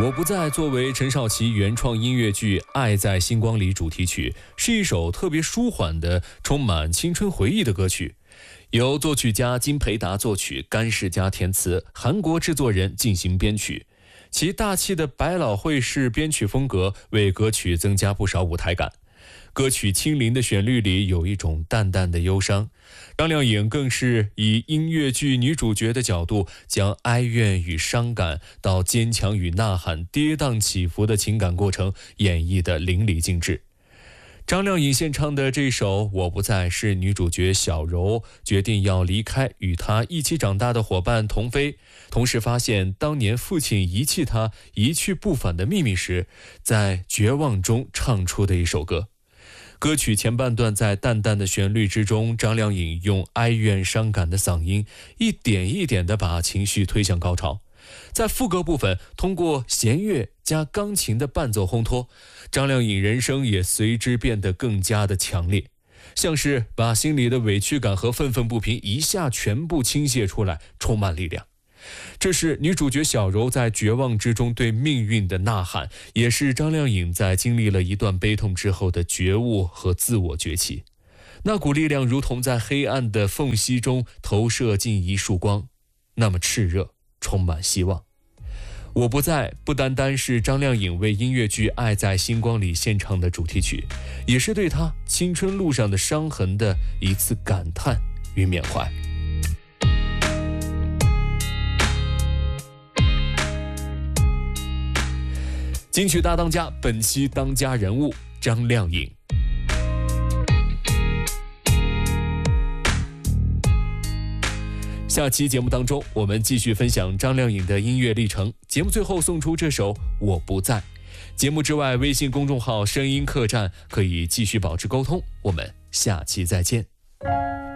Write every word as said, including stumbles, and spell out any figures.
我不在作为陈少琪原创音乐剧《爱在星光里》主题曲，是一首特别舒缓的、充满青春回忆的歌曲。由作曲家金培达作曲，甘世佳填词，韩国制作人进行编曲。其大气的百老汇式编曲风格为歌曲增加不少舞台感。歌曲轻灵的旋律里有一种淡淡的忧伤，张靓颖更是以音乐剧女主角的角度，将哀怨与伤感到坚强与呐喊跌宕起伏的情感过程演绎得淋漓尽致。张靓颖献唱的这首《我不在》是女主角小柔决定要离开与她一起长大的伙伴童飞，同时发现当年父亲遗弃她一去不返的秘密时，在绝望中唱出的一首歌。歌曲前半段在淡淡的旋律之中，张靓颖用哀怨伤感的嗓音一点一点地把情绪推向高潮。在副歌部分，通过弦乐加钢琴的伴奏烘托，张靓颖人声也随之变得更加的强烈，像是把心里的委屈感和愤愤不平一下全部倾泻出来，充满力量。这是女主角小柔在绝望之中对命运的呐喊，也是张靓颖在经历了一段悲痛之后的觉悟和自我崛起。那股力量如同在黑暗的缝隙中投射进一束光，那么炽热，充满希望。我不在不单单是张靓颖为音乐剧《爱在星光里》献唱的主题曲，也是对她青春路上的伤痕的一次感叹与缅怀。金曲大当家，本期当家人物张靓颖。下期节目当中，我们继续分享张靓颖的音乐历程。节目最后送出这首《我不在》。节目之外，微信公众号声音客栈可以继续保持沟通。我们下期再见。